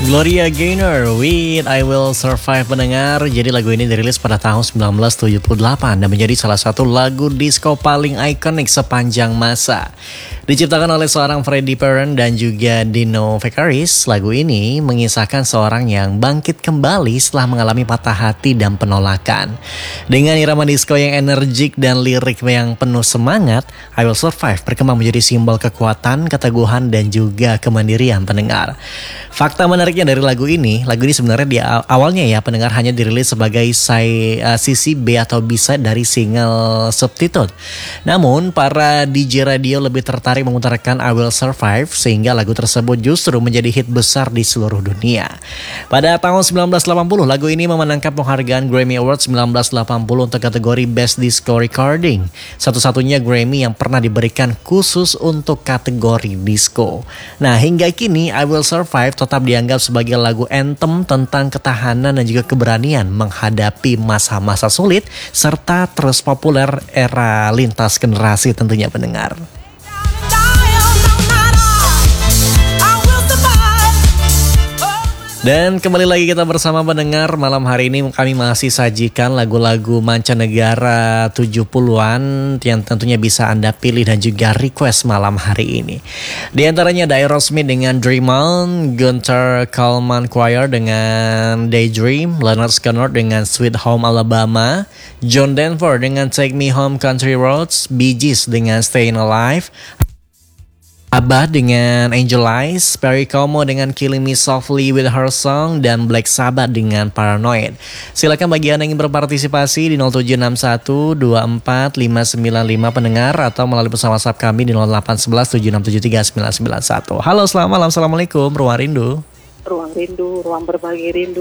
Gloria Gaynor with I Will Survive pendengar. Jadi lagu ini dirilis pada tahun 1978 dan menjadi salah satu lagu disco paling ikonik sepanjang masa. Diciptakan oleh seorang Freddie Perren dan juga Dino Fekaris, lagu ini mengisahkan seorang yang bangkit kembali setelah mengalami patah hati dan penolakan. Dengan irama disco yang energik dan lirik yang penuh semangat, I Will Survive berkembang menjadi simbol kekuatan, keteguhan, dan juga kemandirian pendengar. Fakta menariknya dari lagu ini sebenarnya di awalnya ya pendengar hanya dirilis sebagai sisi B atau B-side dari single Substitute. Namun para DJ radio lebih tertarik memutarkan I Will Survive sehingga lagu tersebut justru menjadi hit besar di seluruh dunia. Pada tahun 1980 lagu ini memenangkan penghargaan Grammy Awards 1980 untuk kategori Best Disco Recording. Satu-satunya Grammy yang pernah diberikan khusus untuk kategori disco. Nah hingga kini I Will Survive tetap dianggap sebagai lagu anthem tentang ketahanan dan juga keberanian menghadapi masa-masa sulit serta terus populer era lintas generasi tentunya pendengar. Dan kembali lagi kita bersama pendengar. Malam hari ini kami masih sajikan lagu-lagu mancanegara 70-an yang tentunya bisa Anda pilih dan juga request malam hari ini. Di antaranya ada Aerosmith dengan Dream On, Gunther Coleman Choir dengan Daydream, Leonard Skinner dengan Sweet Home Alabama, John Denver dengan Take Me Home Country Roads, Bee Gees dengan Stayin' Alive, ABBA dengan Angel Eyes, Perry Como dengan Killing Me Softly with Her Song, dan Black Sabbath dengan Paranoid. Silakan bagi Anda yang ingin berpartisipasi di 0761 24 595 pendengar atau melalui pesan WhatsApp kami di 0811 7673 991. Halo, selamat malam, assalamualaikum, ruang rindu. Ruang rindu, ruang berbagi rindu.